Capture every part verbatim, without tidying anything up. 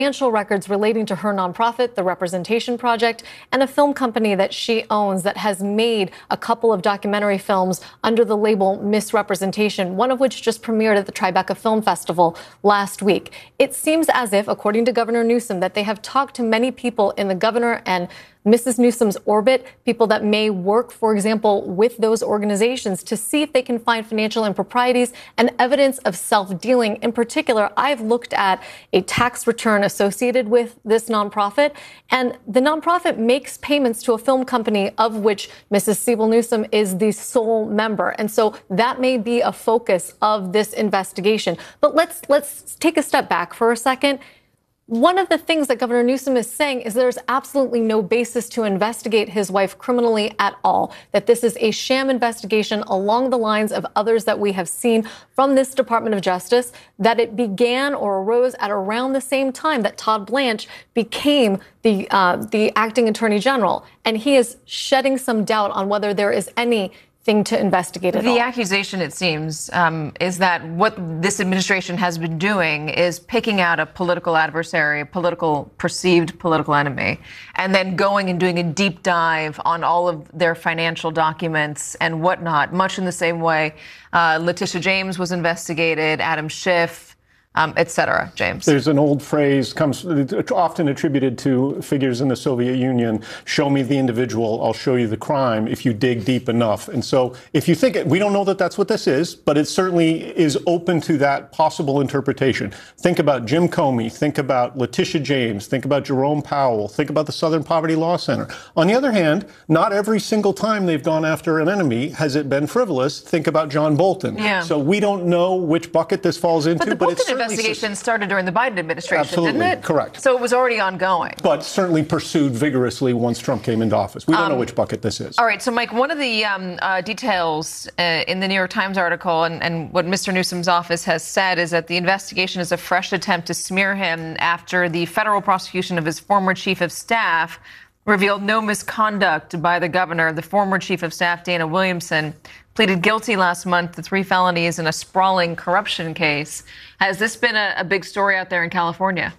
financial records relating to her nonprofit, the Representation Project, and a film company that she owns that has made a couple of documentary films under the label Misrepresentation, one of which just premiered at the Tribeca Film Festival last week. It seems as if, according to Governor Newsom, that they have talked to many people in the governor and Missus Newsom's orbit, people that may work, for example, with those organizations to see if they can find financial improprieties and evidence of self-dealing. In particular, I've looked at a tax return associated with this nonprofit, and the nonprofit makes payments to a film company of which Missus Siebel Newsom is the sole member. And so that may be a focus of this investigation. But let's let's take a step back for a second. One of the things that Governor Newsom is saying is there's absolutely no basis to investigate his wife criminally at all, that this is a sham investigation along the lines of others that we have seen from this Department of Justice, that it began or arose at around the same time that Todd Blanche became the uh, the acting attorney general. And he is shedding some doubt on whether there is any thing to investigate at all. The accusation, it seems, um, is that what this administration has been doing is picking out a political adversary, a political, perceived political enemy, and then going and doing a deep dive on all of their financial documents and whatnot, much in the same way uh, Letitia James was investigated, Adam Schiff, Um, et cetera. James. There's an old phrase, comes often attributed to figures in the Soviet Union, show me the individual, I'll show you the crime if you dig deep enough. And so if you think, it, we don't know that that's what this is, but it certainly is open to that possible interpretation. Think about Jim Comey, think about Letitia James, think about Jerome Powell, think about the Southern Poverty Law Center. On the other hand, not every single time they've gone after an enemy has it been frivolous. Think about John Bolton. Yeah. So we don't know which bucket this falls into, but, the but Bolton it's investigation started during the Biden administration, Absolutely, didn't it? Correct. So it was already ongoing. But certainly pursued vigorously once Trump came into office. We don't um, know which bucket this is. All right. So, Mike, one of the um, uh, details uh, in the New York Times article and, and what Mister Newsom's office has said is that the investigation is a fresh attempt to smear him after the federal prosecution of his former chief of staff revealed no misconduct by the governor. The former chief of staff, Dana Williamson, pleaded guilty last month to three felonies in a sprawling corruption case. Has this been a, a big story out there in California?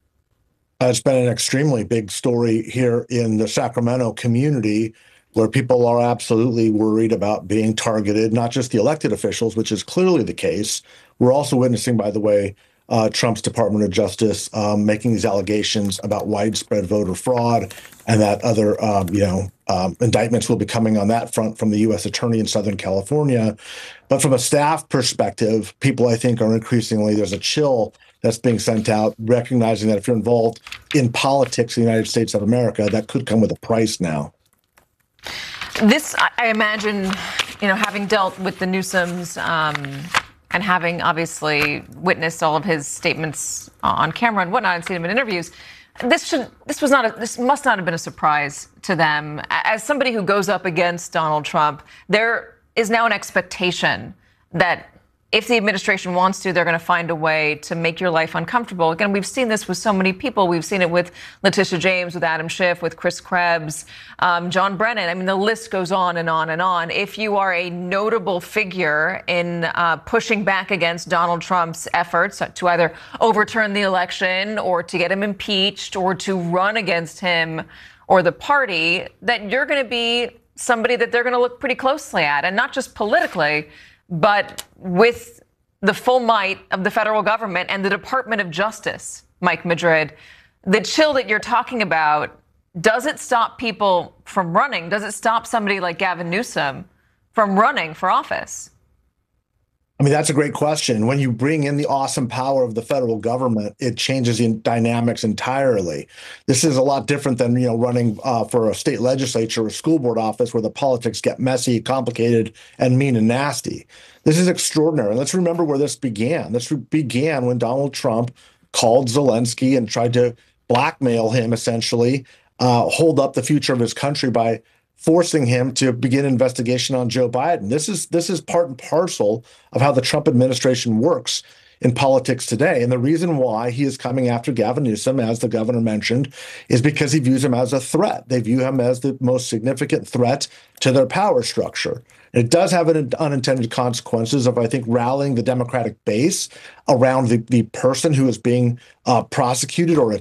Uh, it's been an extremely big story here in the Sacramento community, where people are absolutely worried about being targeted, not just the elected officials, which is clearly the case. We're also witnessing, by the way, uh, Trump's Department of Justice um, making these allegations about widespread voter fraud, and that other, um, you know, um, indictments will be coming on that front from the U S attorney in Southern California. But from a staff perspective, people, I think, are increasingly, there's a chill that's being sent out, recognizing that if you're involved in politics in the United States of America, that could come with a price now. This, I imagine, you know, having dealt with the Newsoms um, and having obviously witnessed all of his statements on camera and whatnot and seen him in interviews, this should, this was not, a, this must not have been a surprise to them. As somebody who goes up against Donald Trump, there is now an expectation that if the administration wants to, they're going to find a way to make your life uncomfortable. Again, we've seen this with so many people. We've seen it with Letitia James, with Adam Schiff, with Chris Krebs, um, John Brennan. I mean, the list goes on and on and on. If you are a notable figure in uh, pushing back against Donald Trump's efforts to either overturn the election or to get him impeached or to run against him or the party, that you're going to be somebody that they're going to look pretty closely at, and not just politically, but with the full might of the federal government and the Department of Justice, Mike Madrid. The chill that you're talking about, does it stop people from running? Does it stop somebody like Gavin Newsom from running for office? I mean, that's a great question. When you bring in the awesome power of the federal government, it changes the dynamics entirely. This is a lot different than, you know, running uh, for a state legislature or school board office where the politics get messy, complicated, and mean and nasty. This is extraordinary. And let's remember where this began. This began when Donald Trump called Zelensky and tried to blackmail him, essentially, uh, hold up the future of his country by forcing him to begin investigation on Joe Biden. This is this is part and parcel of how the Trump administration works. in politics today. And the reason why he is coming after Gavin Newsom, as the governor mentioned, is because he views him as a threat. They view him as the most significant threat to their power structure. And it does have an unintended consequences of, I think, rallying the Democratic base around the, the person who is being uh, prosecuted or